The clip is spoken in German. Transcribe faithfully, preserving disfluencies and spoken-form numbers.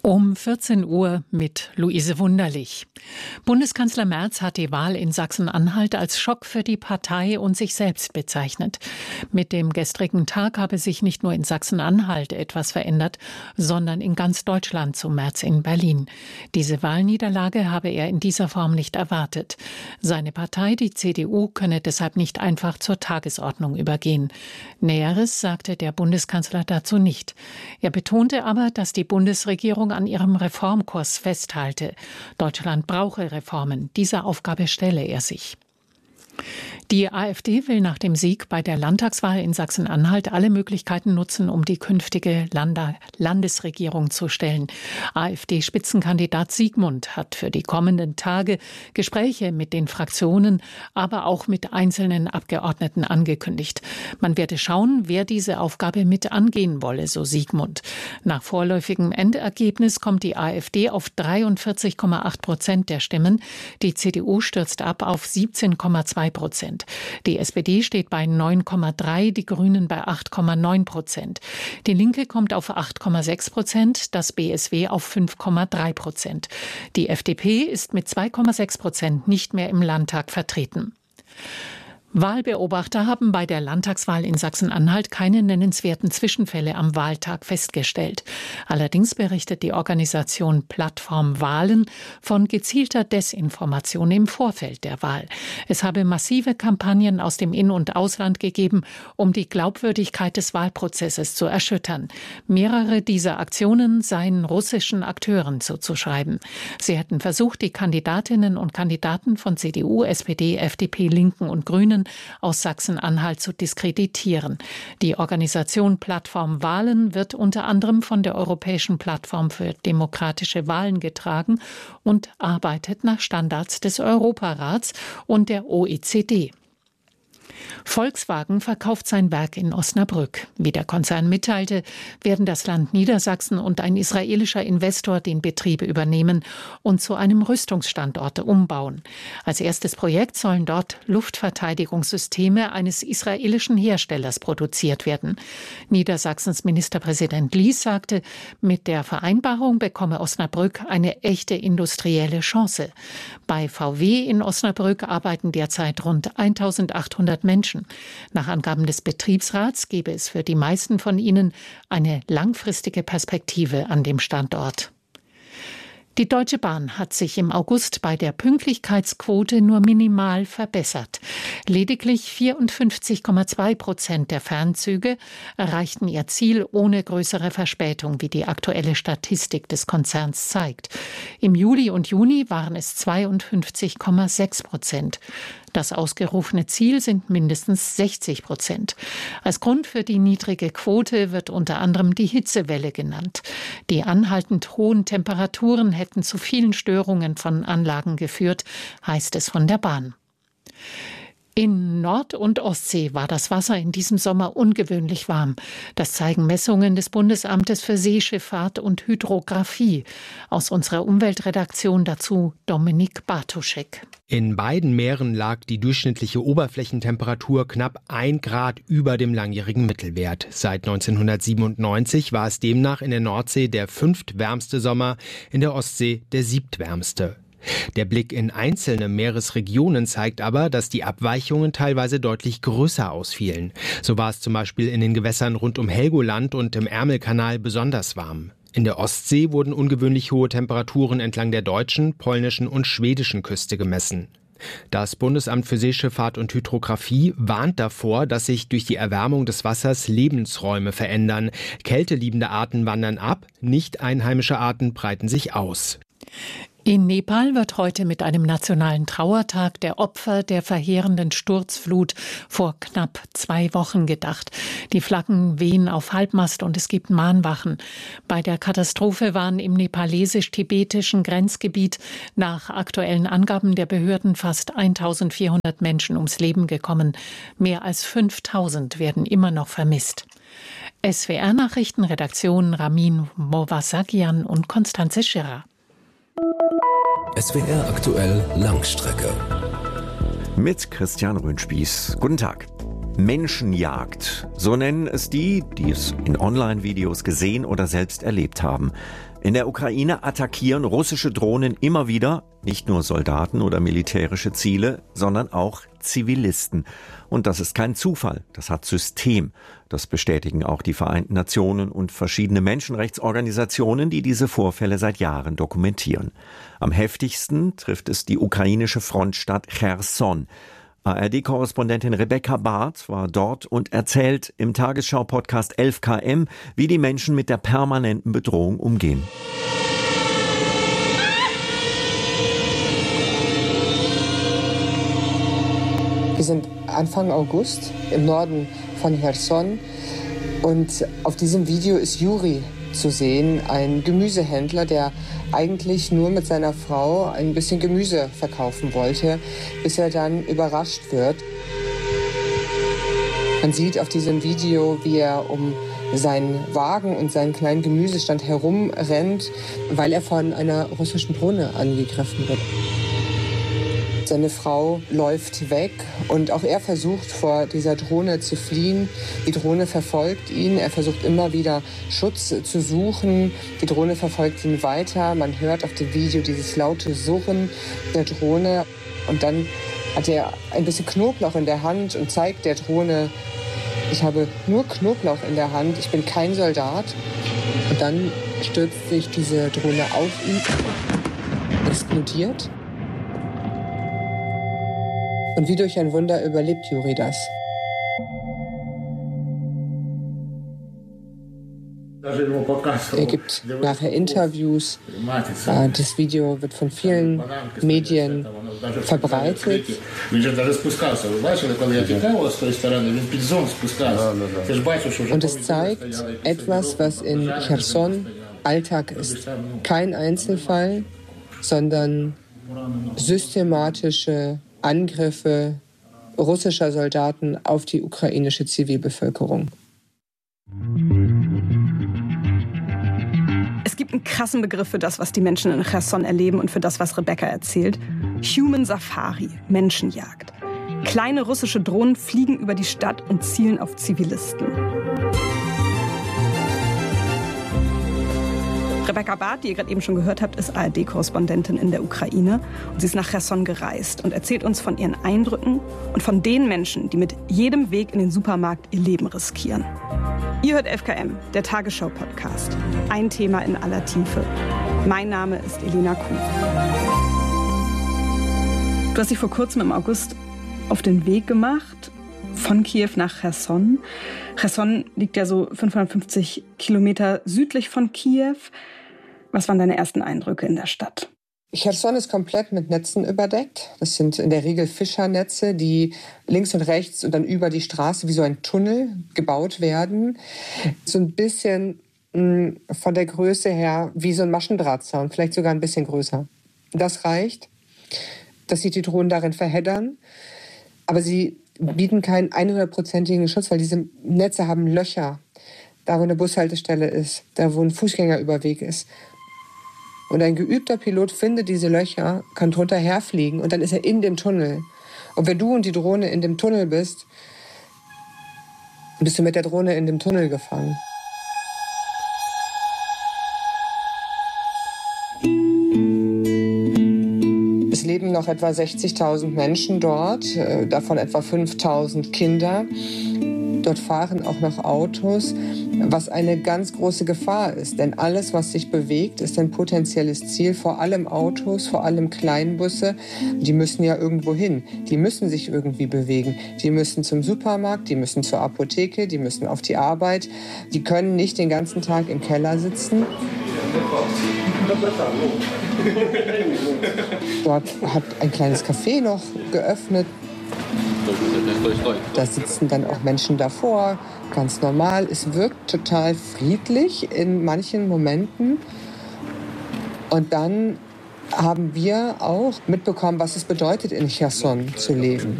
Um vierzehn Uhr mit Luise Wunderlich. Bundeskanzler Merz hat die Wahl in Sachsen-Anhalt als Schock für die Partei und sich selbst bezeichnet. Mit dem gestrigen Tag habe sich nicht nur in Sachsen-Anhalt etwas verändert, sondern in ganz Deutschland, so Merz in Berlin. Diese Wahlniederlage habe er in dieser Form nicht erwartet. Seine Partei, die C D U, könne deshalb nicht einfach zur Tagesordnung übergehen. Näheres sagte der Bundeskanzler dazu nicht. Er betonte aber, dass die Bundesregierung an ihrem Reformkurs festhalte. Deutschland brauche Reformen. Dieser Aufgabe stelle er sich. Die AfD will nach dem Sieg bei der Landtagswahl in Sachsen-Anhalt alle Möglichkeiten nutzen, um die künftige Lande- Landesregierung zu stellen. AfD-Spitzenkandidat Siegmund hat für die kommenden Tage Gespräche mit den Fraktionen, aber auch mit einzelnen Abgeordneten angekündigt. Man werde schauen, wer diese Aufgabe mit angehen wolle, so Siegmund. Nach vorläufigem Endergebnis kommt die AfD auf dreiundvierzig Komma acht Prozent der Stimmen. Die C D U stürzt ab auf siebzehn Komma zwei Prozent. Die S P D steht bei neun Komma drei, die Grünen bei acht Komma neun Prozent. Die Linke kommt auf acht Komma sechs Prozent, das B S W auf fünf Komma drei Prozent. Die F D P ist mit zwei Komma sechs Prozent nicht mehr im Landtag vertreten. Wahlbeobachter haben bei der Landtagswahl in Sachsen-Anhalt keine nennenswerten Zwischenfälle am Wahltag festgestellt. Allerdings berichtet die Organisation Plattform Wahlen von gezielter Desinformation im Vorfeld der Wahl. Es habe massive Kampagnen aus dem In- und Ausland gegeben, um die Glaubwürdigkeit des Wahlprozesses zu erschüttern. Mehrere dieser Aktionen seien russischen Akteuren zuzuschreiben. Sie hätten versucht, die Kandidatinnen und Kandidaten von C D U, S P D, F D P, Linken und Grünen aus Sachsen-Anhalt zu diskreditieren. Die Organisation Plattform Wahlen wird unter anderem von der Europäischen Plattform für demokratische Wahlen getragen und arbeitet nach Standards des Europarats und der O E C D. Volkswagen verkauft sein Werk in Osnabrück. Wie der Konzern mitteilte, werden das Land Niedersachsen und ein israelischer Investor den Betrieb übernehmen und zu einem Rüstungsstandort umbauen. Als erstes Projekt sollen dort Luftverteidigungssysteme eines israelischen Herstellers produziert werden. Niedersachsens Ministerpräsident Lies sagte, mit der Vereinbarung bekomme Osnabrück eine echte industrielle Chance. Bei V W in Osnabrück arbeiten derzeit rund eintausendachthundert Menschen. Nach Angaben des Betriebsrats gebe es für die meisten von ihnen eine langfristige Perspektive an dem Standort. Die Deutsche Bahn hat sich im August bei der Pünktlichkeitsquote nur minimal verbessert. Lediglich vierundfünfzig Komma zwei Prozent der Fernzüge erreichten ihr Ziel ohne größere Verspätung, wie die aktuelle Statistik des Konzerns zeigt. Im Juli und Juni waren es zweiundfünfzig Komma sechs Prozent. Das ausgerufene Ziel sind mindestens sechzig Prozent. Als Grund für die niedrige Quote wird unter anderem die Hitzewelle genannt. Die anhaltend hohen Temperaturen hätten zu vielen Störungen von Anlagen geführt, heißt es von der Bahn. In Nord- und Ostsee war das Wasser in diesem Sommer ungewöhnlich warm. Das zeigen Messungen des Bundesamtes für Seeschifffahrt und Hydrographie. Aus unserer Umweltredaktion dazu Dominik Bartoschek. In beiden Meeren lag die durchschnittliche Oberflächentemperatur knapp ein Grad über dem langjährigen Mittelwert. Seit neunzehnhundertsiebenundneunzig war es demnach in der Nordsee der fünftwärmste Sommer, in der Ostsee der siebtwärmste. Der Blick in einzelne Meeresregionen zeigt aber, dass die Abweichungen teilweise deutlich größer ausfielen. So war es zum Beispiel in den Gewässern rund um Helgoland und im Ärmelkanal besonders warm. In der Ostsee wurden ungewöhnlich hohe Temperaturen entlang der deutschen, polnischen und schwedischen Küste gemessen. Das Bundesamt für Seeschifffahrt und Hydrographie warnt davor, dass sich durch die Erwärmung des Wassers Lebensräume verändern. Kälteliebende Arten wandern ab, nicht einheimische Arten breiten sich aus. In Nepal wird heute mit einem nationalen Trauertag der Opfer der verheerenden Sturzflut vor knapp zwei Wochen gedacht. Die Flaggen wehen auf Halbmast und es gibt Mahnwachen. Bei der Katastrophe waren im nepalesisch-tibetischen Grenzgebiet nach aktuellen Angaben der Behörden fast eintausendvierhundert Menschen ums Leben gekommen. Mehr als fünftausend werden immer noch vermisst. S W R-Nachrichten, Redaktion Ramin Movasagian und Konstanze Schirrer. S W R aktuell Langstrecke. Mit Christian Röhnspieß. Guten Tag. Menschenjagd. So nennen es die, die es in Online-Videos gesehen oder selbst erlebt haben. In der Ukraine attackieren russische Drohnen immer wieder nicht nur Soldaten oder militärische Ziele, sondern auch Zivilisten. Und das ist kein Zufall, das hat System. Das bestätigen auch die Vereinten Nationen und verschiedene Menschenrechtsorganisationen, die diese Vorfälle seit Jahren dokumentieren. Am heftigsten trifft es die ukrainische Frontstadt Cherson. A R D-Korrespondentin Rebecca Barth war dort und erzählt im Tagesschau-Podcast elf K M, wie die Menschen mit der permanenten Bedrohung umgehen. Wir sind Anfang August im Norden von Cherson und auf diesem Video ist Juri zu sehen, ein Gemüsehändler, der eigentlich nur mit seiner Frau ein bisschen Gemüse verkaufen wollte, bis er dann überrascht wird. Man sieht auf diesem Video, wie er um seinen Wagen und seinen kleinen Gemüsestand herumrennt, weil er von einer russischen Drohne angegriffen wird. Seine Frau läuft weg und auch er versucht, vor dieser Drohne zu fliehen. Die Drohne verfolgt ihn. Er versucht immer wieder Schutz zu suchen. Die Drohne verfolgt ihn weiter. Man hört auf dem Video dieses laute Surren der Drohne. Und dann hat er ein bisschen Knoblauch in der Hand und zeigt der Drohne, ich habe nur Knoblauch in der Hand, ich bin kein Soldat. Und dann stürzt sich diese Drohne auf ihn, explodiert. Und wie durch ein Wunder überlebt Juri das. Er gibt nachher Interviews. Das Video wird von vielen Medien verbreitet. Und es zeigt etwas, was in Cherson Alltag ist. Kein Einzelfall, sondern systematische Angriffe russischer Soldaten auf die ukrainische Zivilbevölkerung. Es gibt einen krassen Begriff für das, was die Menschen in Cherson erleben und für das, was Rebecca erzählt. Human Safari, Menschenjagd. Kleine russische Drohnen fliegen über die Stadt und zielen auf Zivilisten. Rebecca Barth, die ihr gerade eben schon gehört habt, ist A R D-Korrespondentin in der Ukraine. Und sie ist nach Cherson gereist und erzählt uns von ihren Eindrücken und von den Menschen, die mit jedem Weg in den Supermarkt ihr Leben riskieren. Ihr hört elf K M, der Tagesschau-Podcast. Ein Thema in aller Tiefe. Mein Name ist Elena Kuh. Du hast dich vor kurzem im August auf den Weg gemacht von Kiew nach Cherson. Cherson liegt ja so fünfhundertfünfzig Kilometer südlich von Kiew. Was waren deine ersten Eindrücke in der Stadt? Cherson ist komplett mit Netzen überdeckt. Das sind in der Regel Fischernetze, die links und rechts und dann über die Straße wie so ein Tunnel gebaut werden. So ein bisschen mh, von der Größe her wie so ein Maschendrahtzaun, vielleicht sogar ein bisschen größer. Das reicht, dass sich die Drohnen darin verheddern. Aber sie bieten keinen hundertprozentigen Schutz, weil diese Netze haben Löcher. Da, wo eine Bushaltestelle ist, da, wo ein Fußgängerüberweg ist. Und ein geübter Pilot findet diese Löcher, kann drunter herfliegen und dann ist er in dem Tunnel. Und wenn du und die Drohne in dem Tunnel bist, bist du mit der Drohne in dem Tunnel gefangen. Es leben noch etwa sechzigtausend Menschen dort, davon etwa fünftausend Kinder. Dort fahren auch noch Autos, was eine ganz große Gefahr ist. Denn alles, was sich bewegt, ist ein potenzielles Ziel. Vor allem Autos, vor allem Kleinbusse. Die müssen ja irgendwo hin. Die müssen sich irgendwie bewegen. Die müssen zum Supermarkt, die müssen zur Apotheke, die müssen auf die Arbeit. Die können nicht den ganzen Tag im Keller sitzen. Dort hat ein kleines Café noch geöffnet. Da sitzen dann auch Menschen davor, ganz normal. Es wirkt total friedlich in manchen Momenten. Und dann haben wir auch mitbekommen, was es bedeutet, in Cherson zu leben.